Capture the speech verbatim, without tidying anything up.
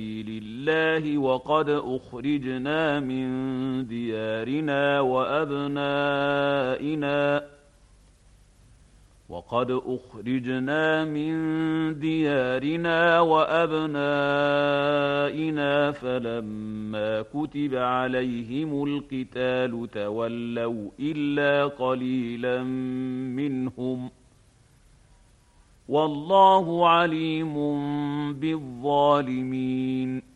لله وقد أخرجنا من ديارنا وأبنائنا وقد أخرجنا من ديارنا وأبنائنا فلما كتب عليهم القتال تولوا إلا قليلا منهم والله عليم بالظالمين